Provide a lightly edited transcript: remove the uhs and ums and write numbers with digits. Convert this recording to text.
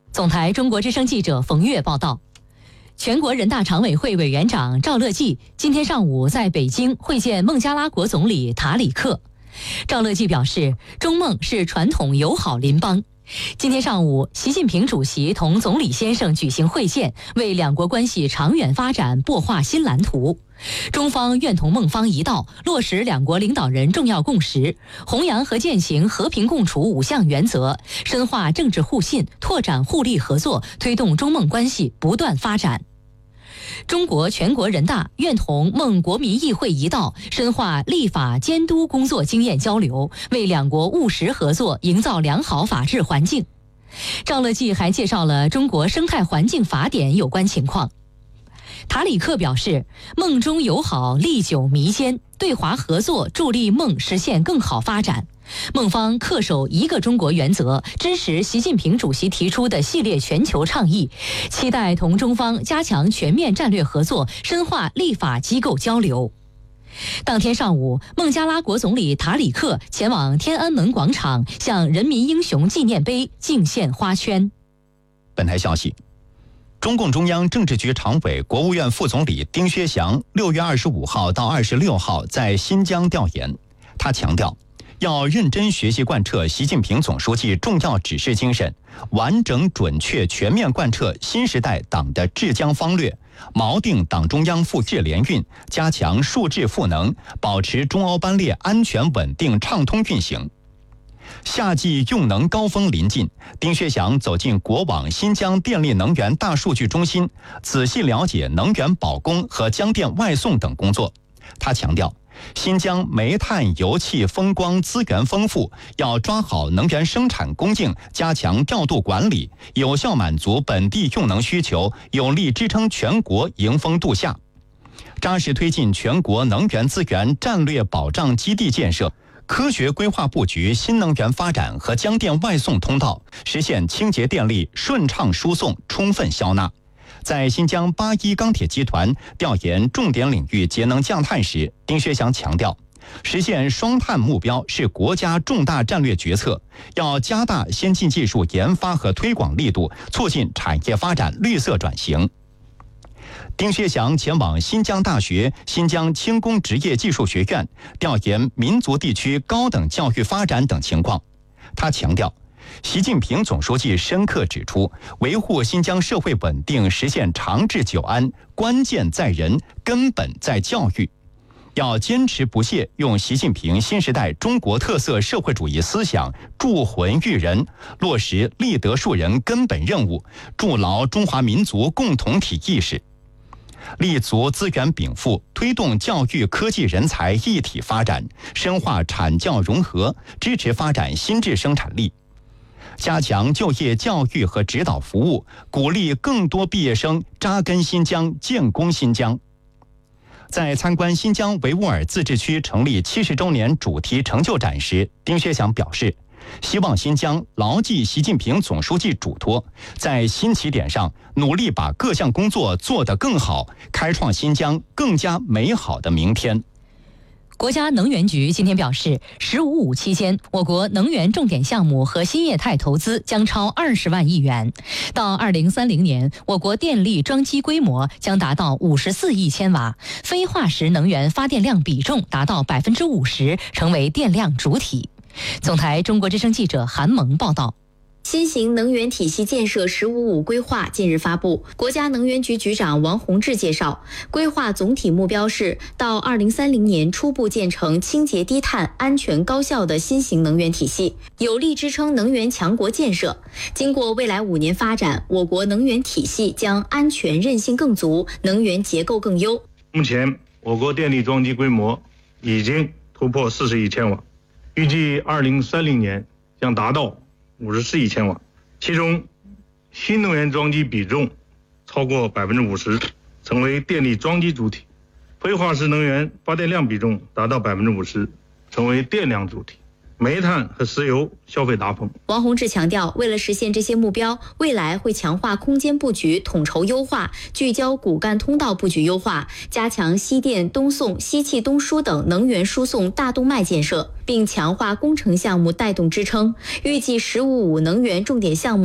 总台中国之声记者冯月报道。全国人大常委会委员长赵乐际今天上午在北京会见孟加拉国总理塔里克。赵乐际表示，中孟是传统友好邻邦。今天上午，习近平主席同总理先生举行会见，为两国关系长远发展擘画新蓝图。中方愿同孟方一道，落实两国领导人重要共识，弘扬和践行和平共处5项原则，深化政治互信，拓展互利合作，推动中孟关系不断发展。中国全国人大愿同孟国民议会一道，深化立法监督工作经验交流，为两国务实合作营造良好法治环境。赵乐际还介绍了中国生态环境法典有关情况。塔里克表示，孟中友好历久弥坚，对华合作助力孟实现更好发展。孟方恪守一个中国原则，支持习近平主席提出的系列全球倡议，期待同中方加强全面战略合作，深化立法机构交流。当天上午，孟加拉国总理塔里克前往天安门广场，向人民英雄纪念碑敬献花圈。 本台消息，中共中央政治局常委、国务院副总理丁薛祥6月25号到26号在新疆调研。他强调，要认真学习贯彻习近平总书记重要指示精神，完整准确全面贯彻新时代党的治疆方略，锚定党中央复治联运，加强数治赋能，保持中欧班列安全稳定畅通运行。夏季用能高峰临近，丁薛祥走进国网新疆电力能源大数据中心，仔细了解能源保供和江电外送等工作。他强调，新疆煤炭、油气、风光资源丰富，要抓好能源生产供应，加强调度管理，有效满足本地用能需求，有力支撑全国迎峰度夏。扎实推进全国能源资源战略保障基地建设，科学规划布局新能源发展和江电外送通道，实现清洁电力顺畅输送、充分消纳。在新疆81钢铁集团调研重点领域节能降碳时，丁薛祥强调，实现双碳目标是国家重大战略决策，要加大先进技术研发和推广力度，促进产业发展绿色转型。丁薛祥前往新疆大学、新疆轻工职业技术学院调研民族地区高等教育发展等情况。他强调，习近平总书记深刻指出，维护新疆社会稳定、实现长治久安，关键在人，根本在教育。要坚持不懈用习近平新时代中国特色社会主义思想铸魂育人，落实立德树人根本任务，筑牢中华民族共同体意识。立足资源禀赋，推动教育科技人才一体发展，深化产教融合，支持发展新质生产力。加强就业教育和指导服务，鼓励更多毕业生扎根新疆、建功新疆。在参观新疆维吾尔自治区成立70周年主题成就展时，丁薛祥表示，希望新疆牢记习近平总书记嘱托，在新起点上努力把各项工作做得更好，开创新疆更加美好的明天。 国家能源局今天表示，“15+5”期间，我国能源重点项目和新业态投资将超20万亿元。到2030年，我国电力装机规模将达到54亿千瓦，非化石能源发电量比重达到50%，成为电量主体。总台中国之声记者韩萌报道。 新型能源体系建设“15+5”规划近日发布，国家能源局局长王洪志介绍，规划总体目标是到2030年初步建成清洁低碳、安全高效的新型能源体系，有力支撑能源强国建设。经过未来5年发展，我国能源体系将安全韧性更足，能源结构更优。 目前，我国电力装机规模已经突破40亿千瓦，预计2030年将达到54亿千瓦，其中新能源装机比重超过50%，成为电力装机主体；非化石能源发电量比重达到50%，成为电量主体。煤炭和石油消费达峰。 王洪志强调，为了实现这些目标，未来会强化空间布局统筹优化，聚焦骨干通道布局优化，加强西电东送、西气东输等能源输送大动脉建设，并强化工程项目带动支撑。预计“15+5”能源重点项目